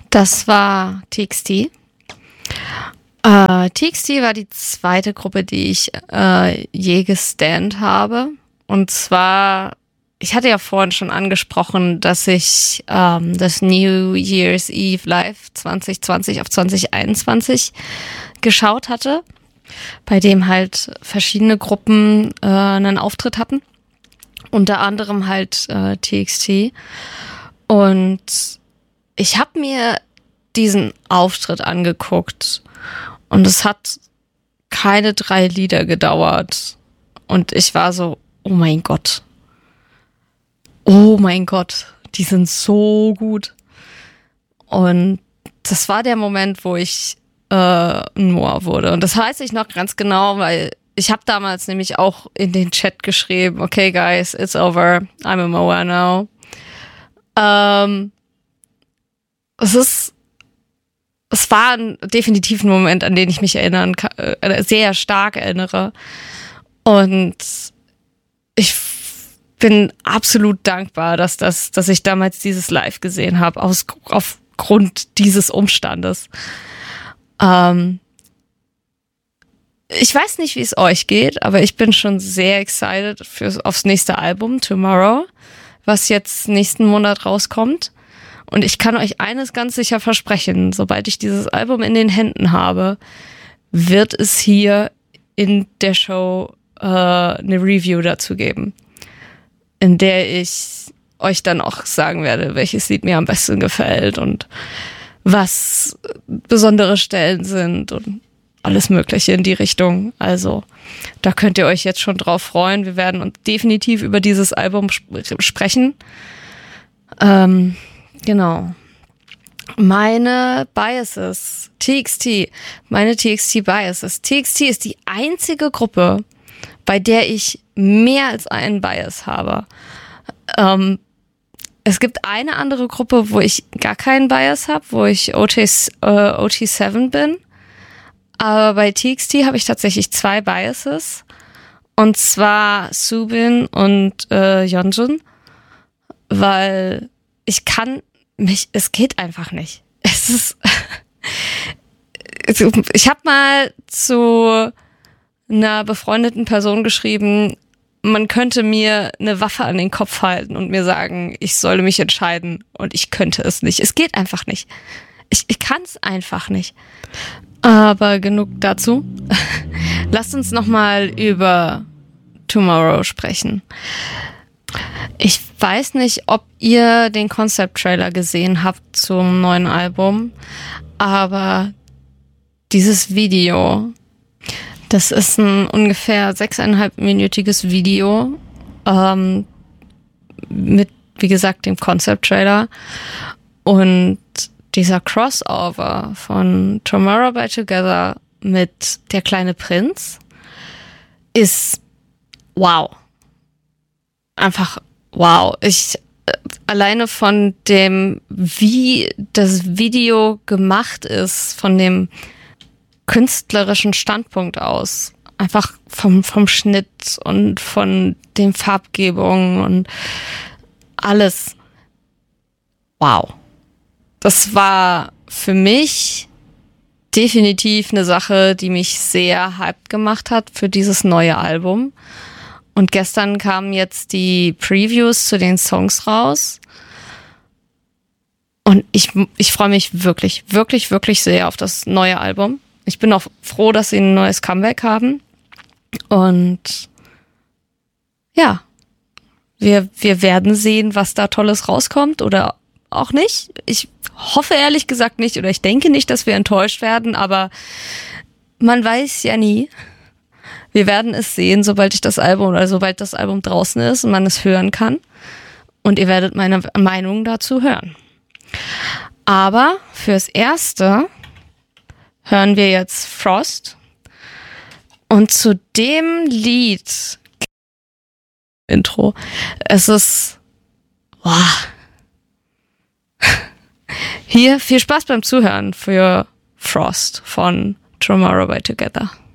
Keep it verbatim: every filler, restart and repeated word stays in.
Das war T X T. Äh, T X T war die zweite Gruppe, die ich äh, je gestannt habe. Und zwar, ich hatte ja vorhin schon angesprochen, dass ich ähm, das New Year's Eve Live zwanzig zwanzig auf zwanzig einundzwanzig geschaut hatte, bei dem halt verschiedene Gruppen äh, einen Auftritt hatten. Unter anderem halt äh, T X T. Und ich habe mir diesen Auftritt angeguckt und es hat keine drei Lieder gedauert. Und ich war so, oh mein Gott. Oh mein Gott, die sind so gut. Und das war der Moment, wo ich äh, ein Moa wurde. Und das weiß ich noch ganz genau, weil ich habe damals nämlich auch in den Chat geschrieben, okay guys, it's over, I'm a Moa now. Ähm, es ist, es war ein definitiv ein Moment, an den ich mich erinnern kann, äh, sehr stark erinnere. Und ich bin absolut dankbar, dass das, dass ich damals dieses Live gesehen habe, aus, aufgrund dieses Umstandes. Ähm, ich weiß nicht, wie es euch geht, aber ich bin schon sehr excited für, aufs nächste Album, Tomorrow, was jetzt nächsten Monat rauskommt. Und ich kann euch eines ganz sicher versprechen, sobald ich dieses Album in den Händen habe, wird es hier in der Show äh, eine Review dazu geben, in der ich euch dann auch sagen werde, welches Lied mir am besten gefällt und was besondere Stellen sind und alles Mögliche in die Richtung. Also da könnt ihr euch jetzt schon drauf freuen. Wir werden uns definitiv über dieses Album sp- sprechen. Ähm, genau. Meine Biases, T X T, meine T X T Biases. T X T ist die einzige Gruppe, bei der ich mehr als einen Bias habe. Ähm, es gibt eine andere Gruppe, wo ich gar keinen Bias habe, wo ich O T, äh, O T sieben bin. Aber bei T X T habe ich tatsächlich zwei Biases. Und zwar Subin und äh, Yeonjun. Weil ich kann mich, es geht einfach nicht. Es ist, ich habe mal zu einer befreundeten Person geschrieben, man könnte mir eine Waffe an den Kopf halten und mir sagen, ich solle mich entscheiden und ich könnte es nicht. Es geht einfach nicht. Ich, ich kann es einfach nicht. Aber genug dazu. Lasst uns nochmal über Tomorrow sprechen. Ich weiß nicht, ob ihr den Concept-Trailer gesehen habt zum neuen Album, aber dieses Video, das ist ein ungefähr sechseinhalbminütiges Video ähm, mit, wie gesagt, dem Concept-Trailer und dieser Crossover von Tomorrow by Together mit Der kleine Prinz ist wow. Einfach wow. Ich äh, alleine von dem, wie das Video gemacht ist, von dem künstlerischen Standpunkt aus, einfach vom, vom Schnitt und von den Farbgebungen und alles. Wow. Das war für mich definitiv eine Sache, die mich sehr hyped gemacht hat für dieses neue Album. Und gestern kamen jetzt die Previews zu den Songs raus. Und ich, ich freue mich wirklich, wirklich, wirklich sehr auf das neue Album. Ich bin auch froh, dass sie ein neues Comeback haben. Und ja, wir, wir werden sehen, was da Tolles rauskommt oder auch nicht. Ich hoffe ehrlich gesagt nicht oder ich denke nicht, dass wir enttäuscht werden, aber man weiß ja nie. Wir werden es sehen, sobald ich das Album oder sobald das Album draußen ist und man es hören kann. Und ihr werdet meine Meinung dazu hören. Aber fürs Erste hören wir jetzt Frost. Und zu dem Lied Intro. Es ist wow. Hier viel Spaß beim Zuhören für Frost von Tomorrow by Together.